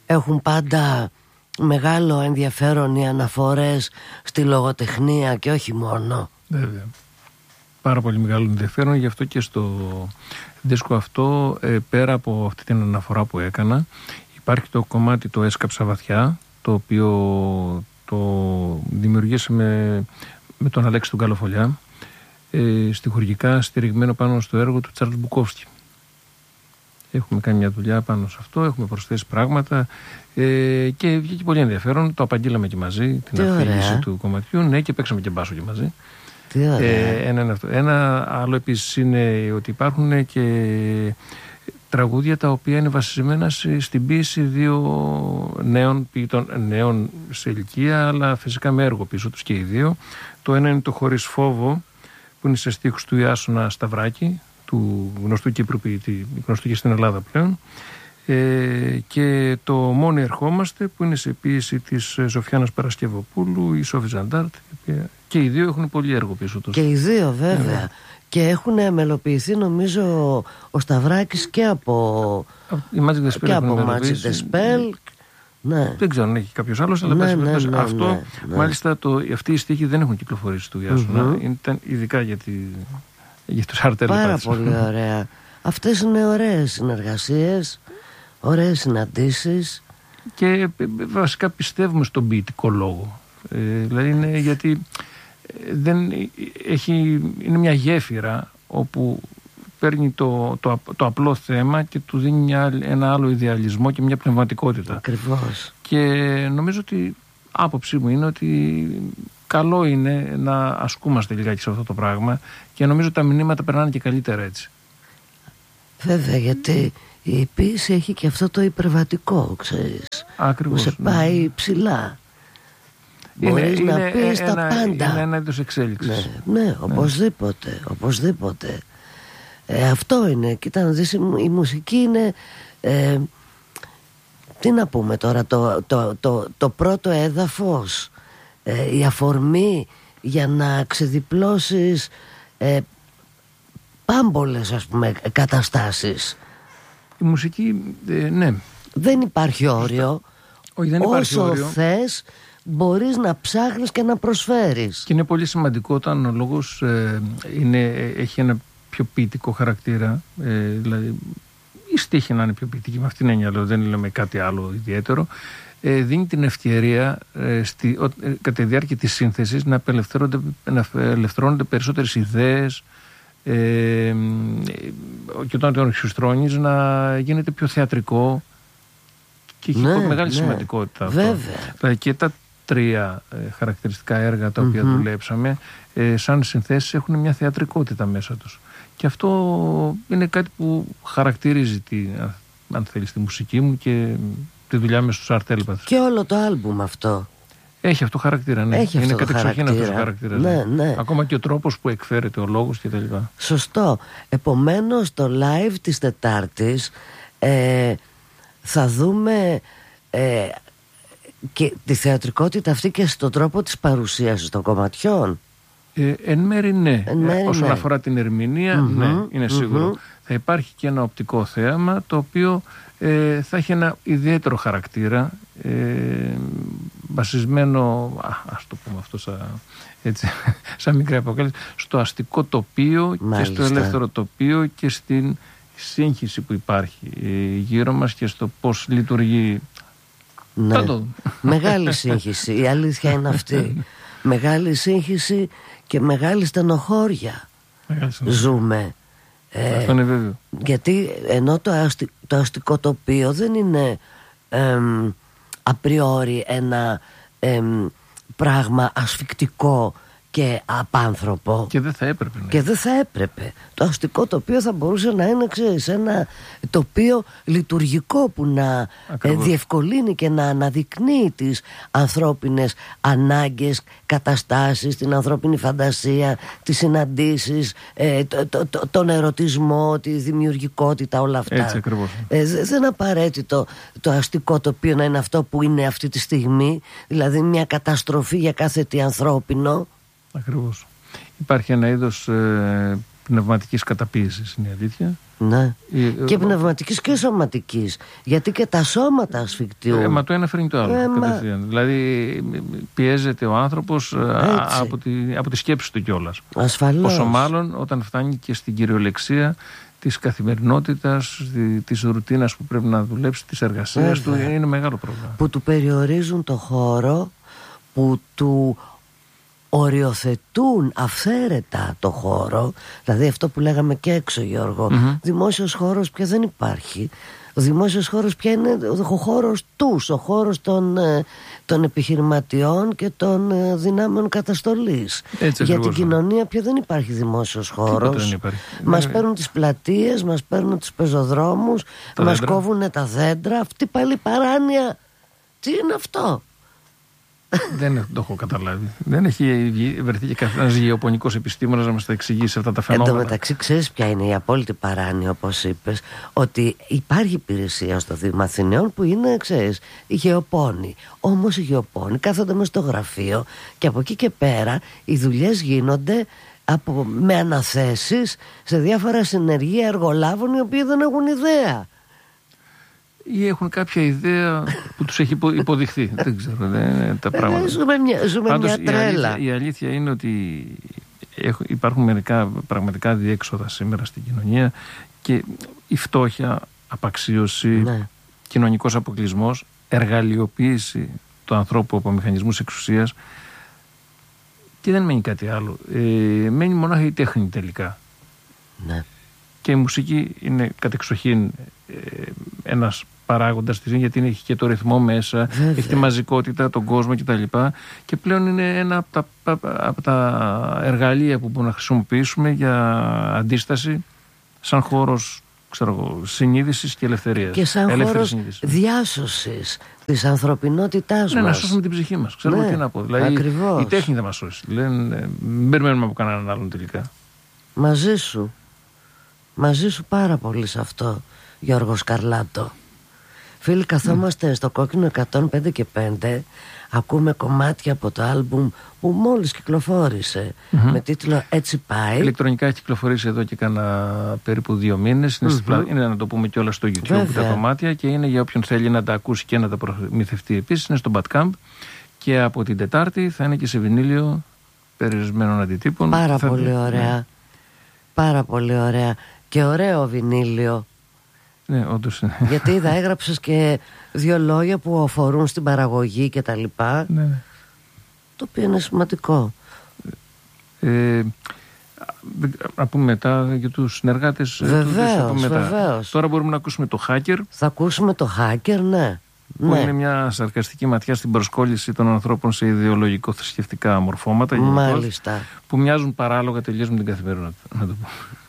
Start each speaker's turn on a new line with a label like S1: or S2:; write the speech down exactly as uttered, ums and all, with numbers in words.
S1: έχουν πάντα μεγάλο ενδιαφέρον οι αναφορές στη λογοτεχνία και όχι μόνο.
S2: Βέβαια. Πάρα πολύ μεγάλο ενδιαφέρον, γι' αυτό και στο δίσκο αυτό, ε, πέρα από αυτή την αναφορά που έκανα, υπάρχει το κομμάτι το «Έσκαψα βαθιά», το οποίο το δημιουργήσαμε με τον Αλέξη τον Καλοφολιά, ε, στιχουργικά στηριγμένο πάνω στο έργο του Τσάρλς Μπουκόφσκι. Έχουμε κάνει μια δουλειά πάνω σε αυτό, έχουμε προσθέσει πράγματα, ε, και βγήκε πολύ ενδιαφέρον. Το απαγγείλαμε και μαζί, την αφήγηση του κομματιού, ναι, και παίξαμε και μπάσο και μαζί. Ε, ένα, ένα, ένα άλλο επίσης είναι ότι υπάρχουν και τραγούδια τα οποία είναι βασισμένα στην ποίηση δύο νέων ποιητών, νέων σε ηλικία, αλλά φυσικά με έργο πίσω τους και οι δύο. Το ένα είναι το «Χωρίς φόβο», που είναι σε στίχους του Ιάσονα Σταυράκη, του γνωστού Κύπρου ποιητή, γνωστού και στην Ελλάδα πλέον, ε, και το «Μόνοι ερχόμαστε», που είναι σε ποίηση της Σοφιάνας Παρασκευοπούλου, η Σόφη Ζαντάρτ, και οι δύο έχουν πολύ έργο πίσω τους.
S1: Και οι δύο βέβαια. Yeah. Και έχουν μελοποιηθεί, νομίζω, ο Σταυράκης και από
S2: η Magic the Spell,
S1: και από Magic the Spell. Ναι.
S2: Δεν ξέρω αν έχει κάποιος άλλος, αλλά ναι, ναι, ναι, αυτό, ναι, ναι. Μάλιστα το, αυτοί οι στίχοι δεν έχουν κυκλοφορήσει του Ιάσονα. Mm-hmm. Ήταν ειδικά για, τη, για τους Art Telepathies.
S1: Πάρα πολύ ωραία. Αυτές είναι ωραίες συνεργασίες, ωραίες συναντήσεις.
S2: Και βασικά πιστεύουμε στον ποιητικό λόγο. Ε, δηλαδή είναι γιατί δεν έχει, είναι μια γέφυρα όπου παίρνει το, το, το απλό θέμα και του δίνει ένα άλλο ιδεαλισμό και μια πνευματικότητα.
S1: Ακριβώς.
S2: Και νομίζω ότι άποψή μου είναι ότι καλό είναι να ασκούμαστε λιγάκι σε αυτό το πράγμα, και νομίζω ότι τα μηνύματα περνάνε και καλύτερα έτσι.
S1: Βέβαια, γιατί η ποίηση έχει και αυτό το υπερβατικό, ξέρεις.
S2: Ακριβώς,
S1: που σε πάει ναι. ψηλά. Μπορείς
S2: είναι,
S1: να
S2: είναι
S1: πεις
S2: ένα,
S1: τα πάντα.
S2: Είναι ένα είδος εξέλιξης.
S1: Ναι, ναι, οπωσδήποτε, ναι. οπωσδήποτε. Ε, αυτό είναι. Κοίτα να δεις, η μουσική είναι, ε, τι να πούμε τώρα, το, το, το, το πρώτο έδαφος, ε, η αφορμή για να ξεδιπλώσεις ε, πάμπολες, ας πούμε, καταστάσεις.
S2: Η μουσική, ε, ναι.
S1: Δεν υπάρχει όριο.
S2: Όχι, δεν υπάρχει
S1: όσο
S2: όριο.
S1: θες μπορείς να ψάχνεις και να προσφέρεις.
S2: Και είναι πολύ σημαντικό όταν ο λόγος ε, είναι, έχει ένα πιο ποιητικό χαρακτήρα, ε, δηλαδή η στίχη να είναι πιο ποιητική, με αυτήν την έννοια, δεν λέμε κάτι άλλο ιδιαίτερο, ε, δίνει την ευκαιρία ε, στη, ο, ε, κατά τη διάρκεια της σύνθεσης να απελευθερώνονται, να απελευθερώνονται περισσότερες ιδέες, ε, ε, και όταν τον εξουστρώνεις να γίνεται πιο θεατρικό, και έχει ναι, μεγάλη ναι, σημαντικότητα αυτό.
S1: Βέβαια.
S2: Και τα τρία ε, χαρακτηριστικά έργα τα οποία mm-hmm. δουλέψαμε, ε, σαν συνθέσεις έχουν μια θεατρικότητα μέσα τους. Και αυτό είναι κάτι που χαρακτηρίζει τη, αν θέλεις, τη μουσική μου και τη δουλειά με στους Art Telepathies.
S1: Και όλο το άλμπουμ αυτό.
S2: Έχει αυτό χαρακτήρα, ναι.
S1: Έχει
S2: είναι
S1: κατεξοχήν
S2: αυτός ο χαρακτήρας.
S1: Ναι, ναι.
S2: Ακόμα και ο τρόπος που εκφέρεται ο λόγος κτλ.
S1: Σωστό. Επομένως το live της Τετάρτης ε, θα δούμε ε, και τη θεατρικότητα αυτή και στον τρόπο της παρουσίασης των κομματιών.
S2: Ε, εν μέρει ναι.
S1: Εν μέρει,
S2: Όσον
S1: ναι.
S2: αφορά την ερμηνεία, mm-hmm, ναι, είναι σίγουρο. Mm-hmm. Θα υπάρχει και ένα οπτικό θέαμα, το οποίο ε, θα έχει ένα ιδιαίτερο χαρακτήρα, ε, βασισμένο, α, ας το πούμε αυτό σαν, έτσι, σαν μικρή αποκάλυψη, στο αστικό τοπίο. Μάλιστα. Και στο ελεύθερο τοπίο και στην σύγχυση που υπάρχει ε, γύρω μας και στο πώς λειτουργεί.
S1: Ναι. Μεγάλη σύγχυση, η αλήθεια είναι αυτή. Μεγάλη σύγχυση και μεγάλη στενοχώρια ζούμε.
S2: Αυτό είναι βέβαιο.
S1: Γιατί ενώ το, αστι, το αστικό τοπίο δεν είναι εμ, απριόρι ένα εμ, πράγμα ασφικτικό και απάνθρωπο.
S2: Και δεν θα έπρεπε. Ναι.
S1: Και δεν θα έπρεπε. Το αστικό τοπίο θα μπορούσε να είναι, ξέρεις, ένα τοπίο λειτουργικό που να ε, διευκολύνει και να αναδεικνύει τις ανθρώπινες ανάγκες, καταστάσεις, την ανθρώπινη φαντασία, τις συναντήσεις, ε, το, το, το, τον ερωτισμό, τη δημιουργικότητα, όλα αυτά.
S2: Έτσι ακριβώς.
S1: Ε, δεν είναι απαραίτητο το αστικό τοπίο να είναι αυτό που είναι αυτή τη στιγμή, δηλαδή μια καταστροφή για κάθε τι ανθρώπινο.
S2: Ακριβώς. Υπάρχει ένα είδος ε, πνευματικής καταποίησης, είναι η αλήθεια.
S1: Ναι.
S2: Η,
S1: και πνευματικής και σωματικής. Γιατί και τα σώματα ασφικτιούν.
S2: Ε, μα το ένα φέρνει το άλλο. Ε, μα... Δηλαδή πιέζεται ο άνθρωπος από τη, από τη σκέψη του κιόλας.
S1: Ασφαλώς.
S2: Πόσο μάλλον όταν φτάνει και στην κυριολεξία της καθημερινότητας, της ρουτίνας που πρέπει να δουλέψει, της εργασίας του, είναι μεγάλο πρόβλημα.
S1: Που του περιορίζουν το χώρο, που του οριοθετούν αυθαίρετα το χώρο. Δηλαδή αυτό που λέγαμε και έξω, Γιώργο, mm-hmm. δημόσιος χώρος πια δεν υπάρχει. Ο δημόσιος χώρος πια είναι ο χώρος τους, ο χώρος των, των επιχειρηματιών και των δυνάμεων καταστολής. Έτσι, για την κοινωνία πια δεν υπάρχει δημόσιος χώρος. Μας ναι, παίρνουν τις πλατείες, μας παίρνουν τους πεζοδρόμους, μας κόβουν τα δέντρα. Αυτή πάλι παράνοια, τι είναι αυτό?
S2: Δεν το έχω καταλάβει. Δεν έχει βρεθεί και κανένας γεωπονικός επιστήμονας να μας τα εξηγήσει αυτά τα φαινόμενα.
S1: Εν τω μεταξύ, ξέρεις ποια είναι η απόλυτη παράνοια, όπως είπες, ότι υπάρχει υπηρεσία στο Δήμο Αθηναίων που είναι, ξέρεις, οι γεωπόνοι. Όμως οι γεωπόνοι κάθονται μες στο γραφείο και από εκεί και πέρα οι δουλειές γίνονται από, με αναθέσεις σε διάφορα συνεργεία εργολάβων οι οποίοι δεν έχουν ιδέα.
S2: Ή έχουν κάποια ιδέα που τους έχει υποδειχθεί. Δεν ξέρω, δεν είναι τα πράγματα.
S1: Ζούμε μια, ζούμε
S2: Πάντως,
S1: μια τρέλα.
S2: Η αλήθεια, η αλήθεια είναι ότι υπάρχουν μερικά πραγματικά διέξοδα σήμερα στην κοινωνία και η φτώχεια, απαξίωση, ναι. κοινωνικός αποκλεισμός, εργαλειοποίηση του ανθρώπου από μηχανισμούς εξουσίας και δεν μένει κάτι άλλο. Ε, μένει μονάχα η τέχνη τελικά.
S1: Ναι.
S2: Και η μουσική είναι κατεξοχήν ε, ένας παράγοντας της, γιατί έχει και το ρυθμό μέσα, βέβαια. Έχει τη μαζικότητα, τον κόσμο κτλ. Και πλέον είναι ένα από τα, από τα εργαλεία που μπορούμε να χρησιμοποιήσουμε για αντίσταση σαν χώρος, ξέρω, συνείδησης και ελευθερίας.
S1: Και σαν χώρος διάσωσης της ανθρωπινότητάς
S2: ναι,
S1: μας.
S2: Να σώσουμε την ψυχή μας. Ξέρουμε ναι, τι να πω. Δηλαδή,
S1: ακριβώς.
S2: Η τέχνη θα μας σώσει. Λένε, μην περιμένουμε από κανέναν άλλον τελικά.
S1: Μαζί σου. Μαζί σου πάρα πολύ σε αυτό, Γιώργο Σκαρλάτο. Φίλοι, καθόμαστε mm. στο Κόκκινο εκατόν πέντε και πέντε, ακούμε κομμάτια από το άλμπουμ που μόλις κυκλοφόρησε mm-hmm. με τίτλο «Έτσι πάει».
S2: Ηλεκτρονικά έχει κυκλοφορήσει εδώ και κάνα περίπου δύο μήνες. Είναι, mm-hmm. πλα... είναι να το πούμε κιόλας στο YouTube. Βέβαια. Τα κομμάτια, και είναι για όποιον θέλει να τα ακούσει και να τα προμηθευτεί επίσης. Είναι στο Bandcamp και από την Τετάρτη θα είναι και σε βινίλιο περιορισμένων αντιτύπων.
S1: Πάρα
S2: θα...
S1: πολύ ωραία. Ναι. Πάρα πολύ ωραία. Και ωραίο βινίλιο.
S2: Ναι, όντως.
S1: Γιατί είδα, έγραψες και δύο λόγια που αφορούν στην παραγωγή και τα λοιπά.
S2: Ναι.
S1: Το οποίο είναι σημαντικό.
S2: Ε, να πούμε μετά για τους συνεργάτες.
S1: Βεβαίως, βεβαίως.
S2: Τώρα μπορούμε να ακούσουμε το Hacker.
S1: Θα ακούσουμε το Hacker, ναι.
S2: Που
S1: ναι.
S2: είναι μια σαρκαστική ματιά στην προσκόλληση των ανθρώπων σε ιδεολογικό-θρησκευτικά μορφώματα.
S1: Μάλιστα.
S2: Που μοιάζουν παράλογα τελείως με την καθημερινότητα. Να το πω.